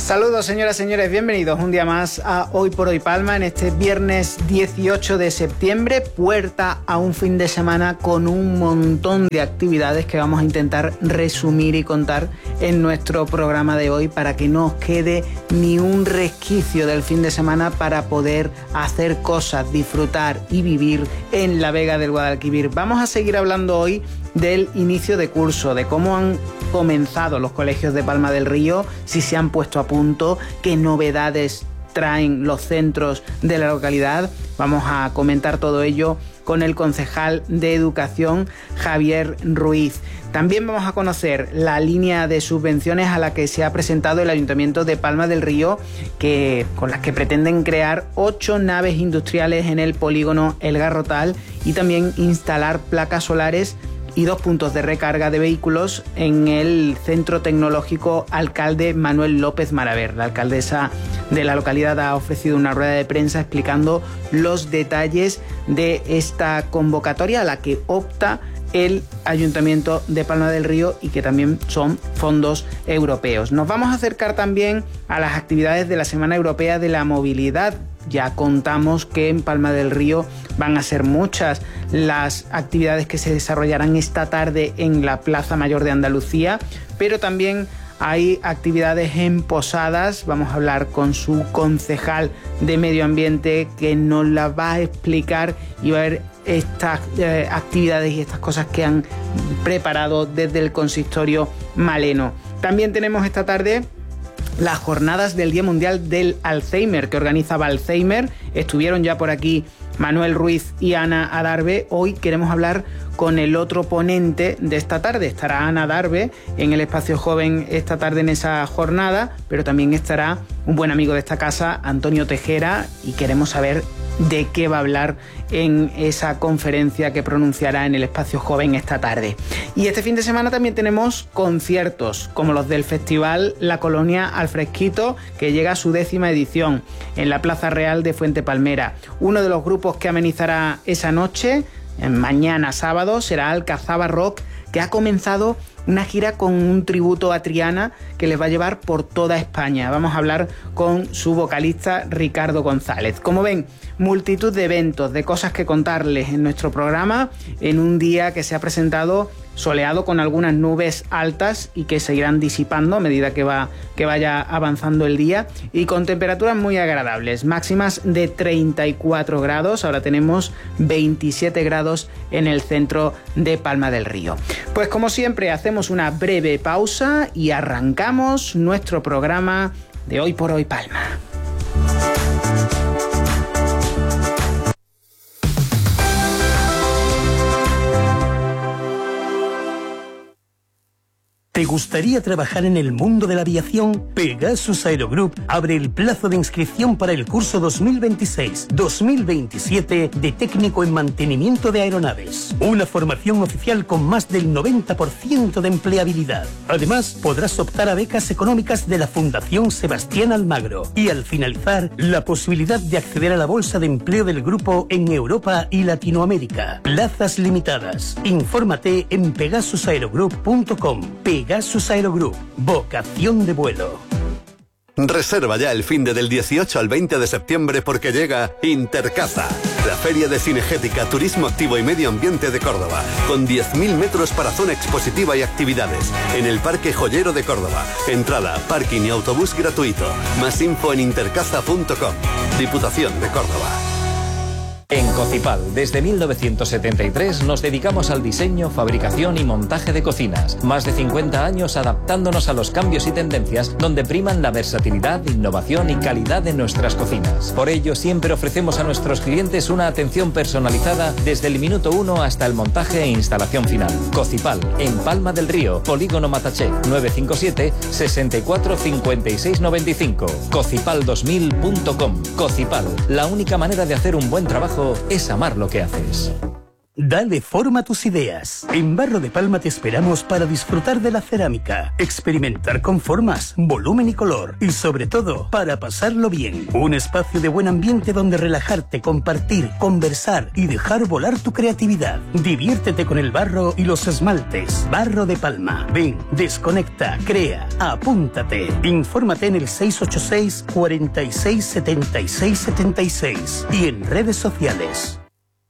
Saludos, señoras y señores, bienvenidos un día más a Hoy por Hoy Palma en este viernes 18 de septiembre, puerta a un fin de semana con un montón de actividades que vamos a intentar resumir y contar en nuestro programa de hoy para que no os quede ni un resquicio del fin de semana para poder hacer cosas, disfrutar y vivir en la Vega del Guadalquivir. Vamos a seguir hablando hoy del inicio de curso, de cómo han comenzado los colegios de Palma del Río, si se han puesto a punto, qué novedades traen los centros de la localidad. Vamos a comentar todo ello con el concejal de Educación, Javier Ruiz. También vamos a conocer la línea de subvenciones a la que se ha presentado el Ayuntamiento de Palma del Río, con las que pretenden crear 8 naves industriales en el polígono El Garrotal y también instalar placas solares y 2 puntos de recarga de vehículos en el Centro Tecnológico Alcalde Manuel López Maraver. La alcaldesa de la localidad ha ofrecido una rueda de prensa explicando los detalles de esta convocatoria a la que opta el Ayuntamiento de Palma del Río y que también son fondos europeos. Nos vamos a acercar también a las actividades de la Semana Europea de la Movilidad. Ya contamos que en Palma del Río van a ser muchas las actividades que se desarrollarán esta tarde en la Plaza Mayor de Andalucía, pero también hay actividades en Posadas. Vamos a hablar con su concejal de Medio Ambiente que nos las va a explicar y va a ver estas actividades y estas cosas que han preparado desde el consistorio maleno. También tenemos esta tarde las jornadas del Día Mundial del Alzheimer que organiza Alzheimer. Estuvieron ya por aquí Manuel Ruiz y Ana Adarve. Hoy queremos hablar con el otro ponente de esta tarde. Estará Ana Adarve en el Espacio Joven esta tarde en esa jornada, pero también estará un buen amigo de esta casa, Antonio Tejera, y queremos saber de qué va a hablar en esa conferencia que pronunciará en el Espacio Joven esta tarde. Y este fin de semana también tenemos conciertos, como los del Festival La Colonia al Fresquito, que llega a su 10ª edición en la Plaza Real de Fuente Palmera. Uno de los grupos que amenizará esa noche, mañana sábado, será Alcazaba Rock, que ha comenzado una gira con un tributo a Triana que les va a llevar por toda España. Vamos a hablar con su vocalista Ricardo González. Como ven, multitud de eventos, de cosas que contarles en nuestro programa en un día que se ha presentado soleado con algunas nubes altas y que se irán disipando a medida que vaya avanzando el día, y con temperaturas muy agradables, máximas de 34 grados, ahora tenemos 27 grados en el centro de Palma del Río. Pues como siempre hacemos una breve pausa y arrancamos nuestro programa de Hoy por Hoy Palma. ¿Te gustaría trabajar en el mundo de la aviación? Pegasus Aerogroup abre el plazo de inscripción para el curso 2026-2027 de técnico en mantenimiento de aeronaves. Una formación oficial con más del 90% de empleabilidad. Además, podrás optar a becas económicas de la Fundación Sebastián Almagro. Y al finalizar, la posibilidad de acceder a la bolsa de empleo del grupo en Europa y Latinoamérica. Plazas limitadas. Infórmate en pegasusaerogroup.com. Pegasus Aerogroup, vocación de vuelo. Reserva ya el finde del 18 al 20 de septiembre porque llega Intercaza, la feria de cinegética, turismo activo y medio ambiente de Córdoba, con 10.000 metros para zona expositiva y actividades, en el Parque Joyero de Córdoba. Entrada, parking y autobús gratuito. Más info en intercaza.com. Diputación de Córdoba. En Cocipal, desde 1973 nos dedicamos al diseño, fabricación y montaje de cocinas. Más de 50 años adaptándonos a los cambios y tendencias donde priman la versatilidad, innovación y calidad de nuestras cocinas. Por ello, siempre ofrecemos a nuestros clientes una atención personalizada desde el minuto 1 hasta el montaje e instalación final. Cocipal, en Palma del Río, Polígono Mataché, 957 64 56 95. Cocipal2000.com. Cocipal, la única manera de hacer un buen trabajo es amar lo que haces. Dale forma a tus ideas. En Barro de Palma te esperamos para disfrutar de la cerámica, experimentar con formas, volumen y color y sobre todo para pasarlo bien. Un espacio de buen ambiente donde relajarte, compartir, conversar y dejar volar tu creatividad. Diviértete con el barro y los esmaltes. Barro de Palma. Ven, desconecta, crea, apúntate. Infórmate en el 686 46 76 76 y en redes sociales.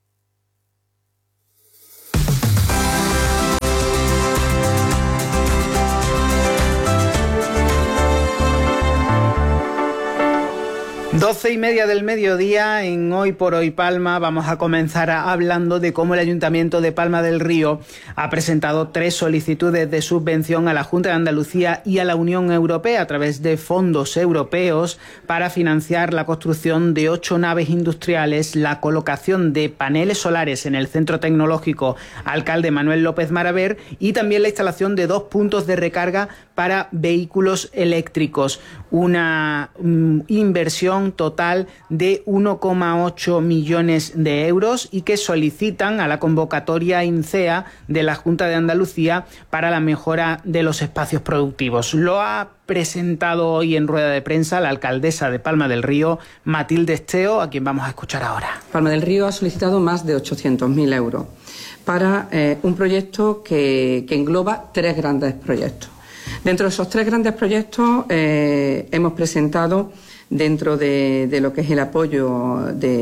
Doce y media del mediodía en Hoy por Hoy Palma. Vamos a comenzar hablando de cómo el Ayuntamiento de Palma del Río ha presentado 3 solicitudes de subvención a la Junta de Andalucía y a la Unión Europea a través de fondos europeos para financiar la construcción de 8 naves industriales, la colocación de paneles solares en el Centro Tecnológico Alcalde Manuel López Maraver y también la instalación de 2 puntos de recarga para vehículos eléctricos. Una inversión total de 1,8 millones de euros y que solicitan a la convocatoria INCEA de la Junta de Andalucía para la mejora de los espacios productivos. Lo ha presentado hoy en rueda de prensa la alcaldesa de Palma del Río, Matilde Esteo, a quien vamos a escuchar ahora. Palma del Río ha solicitado más de 800.000 euros para un proyecto que engloba 3 grandes proyectos. Dentro de esos 3 grandes proyectos hemos presentado, dentro de lo que es el apoyo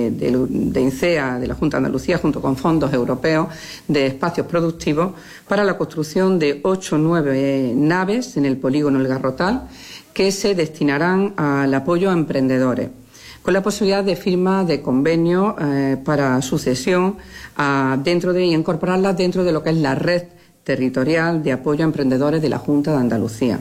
de INCEA, de la Junta de Andalucía, junto con fondos europeos de espacios productivos, para la construcción de 8 o 9 naves en el polígono El Garrotal, que se destinarán al apoyo a emprendedores, con la posibilidad de firma de convenios para sucesión y incorporarlas dentro de lo que es la red territorial de apoyo a emprendedores de la Junta de Andalucía.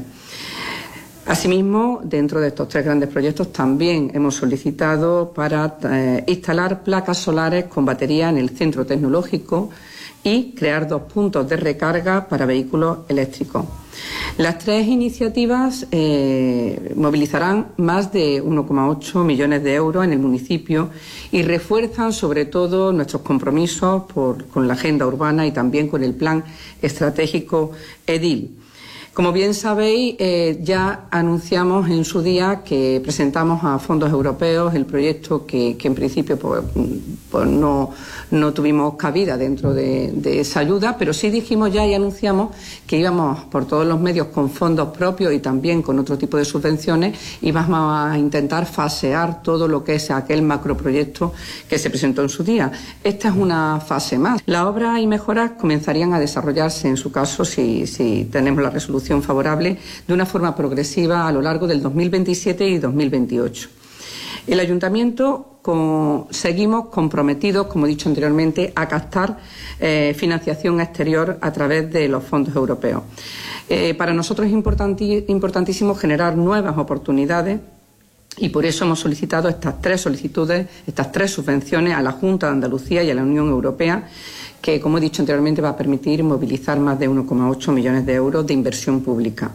Asimismo, dentro de estos 3 grandes proyectos también hemos solicitado para instalar placas solares con batería en el centro tecnológico y crear 2 puntos de recarga para vehículos eléctricos. Las 3 iniciativas movilizarán más de 1,8 millones de euros en el municipio y refuerzan sobre todo nuestros compromisos con la agenda urbana y también con el plan estratégico EDIL. Como bien sabéis, ya anunciamos en su día que presentamos a fondos europeos el proyecto que en principio pues no tuvimos cabida dentro de esa ayuda, pero sí dijimos ya y anunciamos que íbamos por todos los medios con fondos propios y también con otro tipo de subvenciones y vamos a intentar fasear todo lo que es aquel macroproyecto que se presentó en su día. Esta es una fase más. Las obras y mejoras comenzarían a desarrollarse, en su caso, si tenemos la resolución favorable, de una forma progresiva a lo largo del 2027 y 2028. El Ayuntamiento seguimos comprometidos, como he dicho anteriormente, a captar financiación exterior a través de los fondos europeos. Para nosotros es importantísimo generar nuevas oportunidades y por eso hemos solicitado estas 3 solicitudes, estas 3 subvenciones a la Junta de Andalucía y a la Unión Europea, que, como he dicho anteriormente, va a permitir movilizar más de 1,8 millones de euros de inversión pública.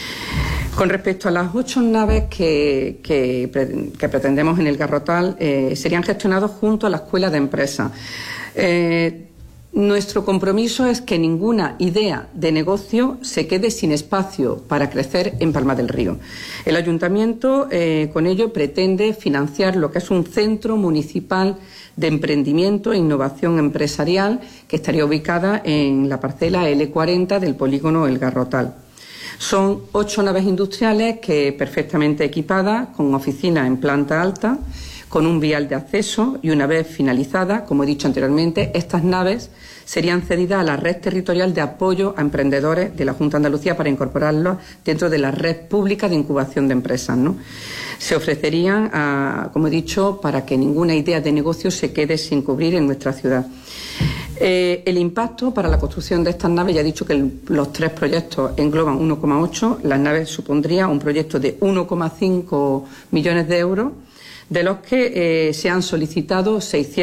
Con respecto a las 8 naves que pretendemos en el Garrotal, serían gestionados junto a la Escuela de Empresas. Nuestro compromiso es que ninguna idea de negocio se quede sin espacio para crecer en Palma del Río. El Ayuntamiento, con ello, pretende financiar lo que es un centro municipal de emprendimiento e innovación empresarial que estaría ubicada en la parcela L40 del polígono El Garrotal. Son 8 naves industriales que perfectamente equipadas, con oficinas en planta alta, con un vial de acceso y una vez finalizada, como he dicho anteriormente, estas naves serían cedidas a la red territorial de apoyo a emprendedores de la Junta de Andalucía para incorporarlos dentro de la red pública de incubación de empresas, ¿no? Se ofrecerían, como he dicho, para que ninguna idea de negocio se quede sin cubrir en nuestra ciudad. El impacto para la construcción de estas naves, ya he dicho que los 3 proyectos engloban 1,8, las naves supondrían un proyecto de 1,5 millones de euros, de los que se han solicitado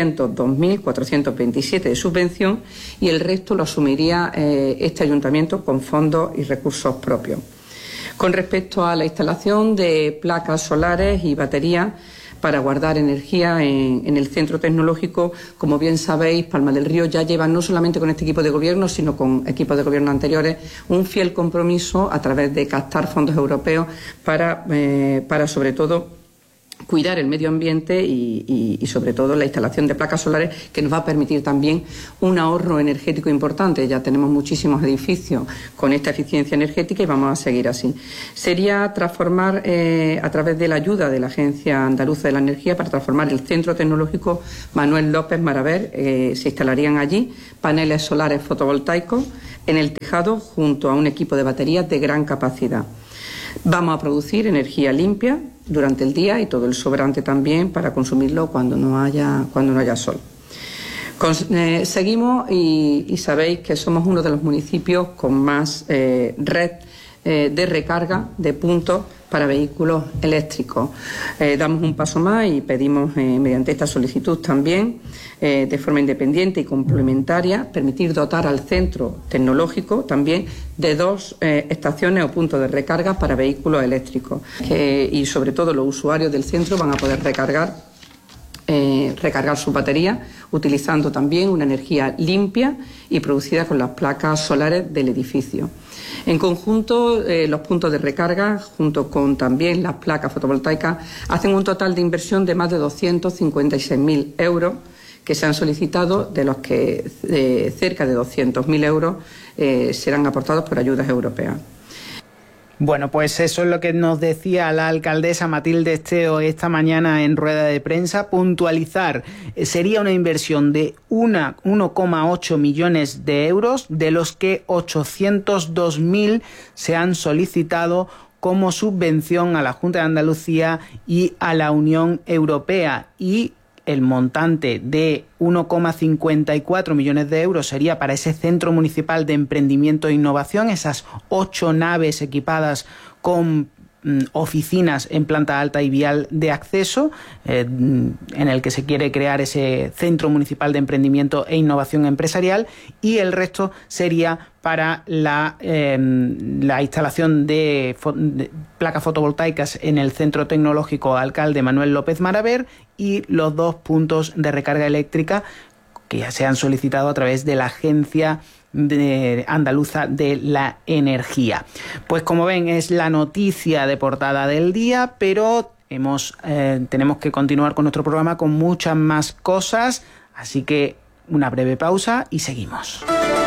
602.427 de subvención y el resto lo asumiría este ayuntamiento con fondos y recursos propios. Con respecto a la instalación de placas solares y baterías para guardar energía en el centro tecnológico. Como bien sabéis, Palma del Río ya lleva, no solamente con este equipo de gobierno, sino con equipos de gobierno anteriores, un fiel compromiso a través de captar fondos europeos para sobre todo cuidar el medio ambiente y sobre todo la instalación de placas solares, que nos va a permitir también un ahorro energético importante. Ya tenemos muchísimos edificios con esta eficiencia energética y vamos a seguir así. Sería transformar a través de la ayuda de la Agencia Andaluza de la Energía para transformar el Centro Tecnológico Manuel López Maraver. Se instalarían allí paneles solares fotovoltaicos en el tejado junto a un equipo de baterías de gran capacidad. Vamos a producir energía limpia durante el día y todo el sobrante también para consumirlo cuando no haya sol. Seguimos y sabéis que somos uno de los municipios con más red de recarga de puntos para vehículos eléctricos. Damos un paso más y pedimos mediante esta solicitud también de forma independiente y complementaria permitir dotar al centro tecnológico también de 2 estaciones o puntos de recarga para vehículos eléctricos y sobre todo los usuarios del centro van a poder recargar sus baterías utilizando también una energía limpia y producida con las placas solares del edificio. En conjunto, los puntos de recarga, junto con también las placas fotovoltaicas, hacen un total de inversión de más de 256.000 euros que se han solicitado, de los que cerca de 200.000 euros serán aportados por ayudas europeas. Bueno, pues eso es lo que nos decía la alcaldesa Matilde Esteo esta mañana en rueda de prensa. Puntualizar, sería una inversión de 1,8 millones de euros, de los que 802.000 se han solicitado como subvención a la Junta de Andalucía y a la Unión Europea, y el montante de 1,54 millones de euros sería para ese Centro Municipal de Emprendimiento e Innovación, esas 8 naves equipadas con oficinas en planta alta y vial de acceso, en el que se quiere crear ese Centro Municipal de Emprendimiento e Innovación Empresarial, y el resto sería para la instalación de placas fotovoltaicas en el Centro Tecnológico Alcalde Manuel López Maraver y los 2 puntos de recarga eléctrica que ya se han solicitado a través de la Agencia Andaluza de la Energía. Pues como ven, es la noticia de portada del día, pero tenemos que continuar con nuestro programa con muchas más cosas, así que una breve pausa y seguimos.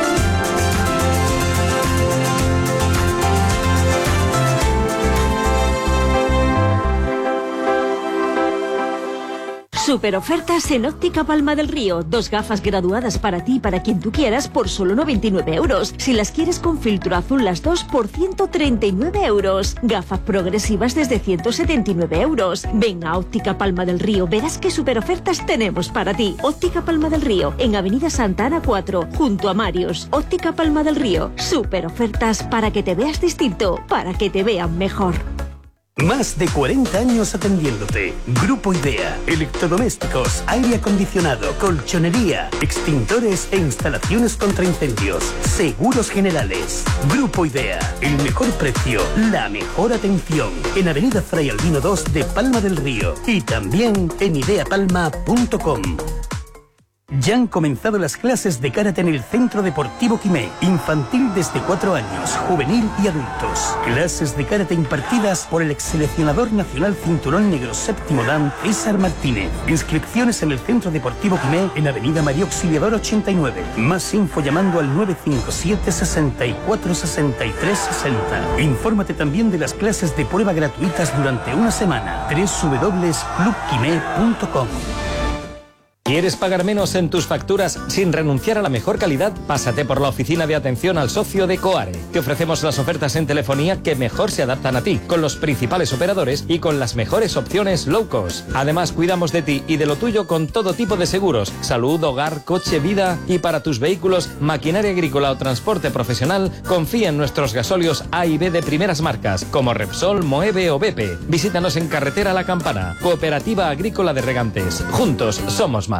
Super ofertas en Óptica Palma del Río. 2 gafas graduadas para ti y para quien tú quieras por solo 99 euros. Si las quieres con filtro azul las 2 por 139 euros. Gafas progresivas desde 179 euros. Ven a Óptica Palma del Río. Verás qué super ofertas tenemos para ti. Óptica Palma del Río, en Avenida Santa Ana 4, junto a Marios. Óptica Palma del Río. Super ofertas para que te veas distinto, para que te vean mejor. Más de 40 años atendiéndote. Grupo Idea. Electrodomésticos, aire acondicionado, colchonería, extintores e instalaciones contra incendios. Seguros generales. Grupo Idea. El mejor precio, la mejor atención. En Avenida Fray Albino 2 de Palma del Río. Y también en ideapalma.com. Ya han comenzado las clases de karate en el Centro Deportivo Quimé, infantil desde 4 años, juvenil y adultos. Clases de karate impartidas por el exseleccionador nacional cinturón negro séptimo dan, César Martínez. Inscripciones en el Centro Deportivo Quimé, en Avenida María Auxiliadora 89. Más info llamando al 957 64 63 60. Infórmate también de las clases de prueba gratuitas durante una semana. www.clubquimé.com. ¿Quieres pagar menos en tus facturas sin renunciar a la mejor calidad? Pásate por la oficina de atención al socio de Coare. Te ofrecemos las ofertas en telefonía que mejor se adaptan a ti, con los principales operadores y con las mejores opciones low cost. Además, cuidamos de ti y de lo tuyo con todo tipo de seguros: salud, hogar, coche, vida, y para tus vehículos, maquinaria agrícola o transporte profesional, confía en nuestros gasóleos A y B de primeras marcas, como Repsol, Moeve o BP. Visítanos en Carretera La Campana, Cooperativa Agrícola de Regantes. Juntos somos más.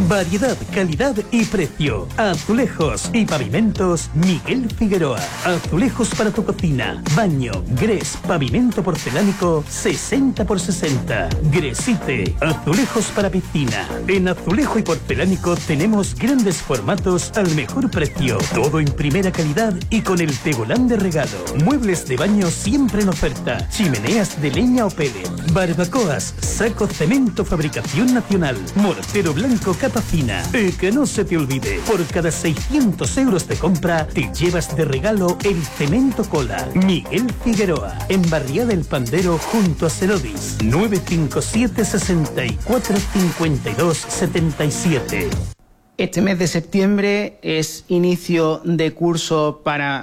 Variedad, calidad y precio. Azulejos y pavimentos Miguel Figueroa. Azulejos para tu cocina, baño, grés, pavimento porcelánico 60 por 60. Gresite. Azulejos para piscina. En azulejo y porcelánico tenemos grandes formatos al mejor precio. Todo en primera calidad y con el tegolán de regalo. Muebles de baño siempre en oferta. Chimeneas de leña o pellet. Barbacoas, saco cemento fabricación nacional. Mortero blanco capa fina. Y que no se te olvide, por cada 600 euros de compra te llevas de regalo el cemento cola. Miguel Figueroa, en Barriada del Pandero junto a Cerodis. 957 64 52 77. Este mes de septiembre es inicio de curso para